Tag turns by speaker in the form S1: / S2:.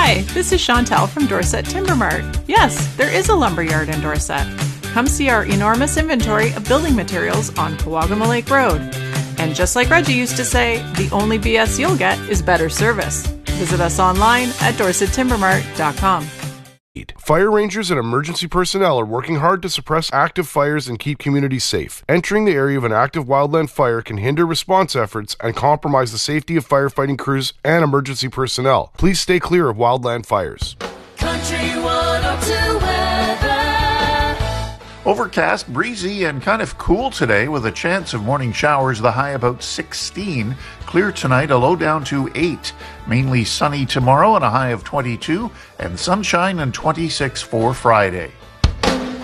S1: Hi, this is Chantel from Dorset Timber Mart. Yes, there is a lumberyard in Dorset. Come see our enormous inventory of building materials on Kawagama Lake Road. And just like Reggie used to say, the only BS you'll get is better service. Visit us online at dorsettimbermart.com.
S2: Fire rangers and emergency personnel are working hard to suppress active fires and keep communities safe. Entering the area of an active wildland fire can hinder response efforts and compromise the safety of firefighting crews and emergency personnel. Please stay clear of wildland fires.
S3: Country 102 weather.
S4: Overcast, breezy, and kind of cool today with a chance of morning showers, the high about 16. Clear tonight, a low down to 8. Mainly sunny tomorrow and a high of 22, and sunshine and 26 for Friday.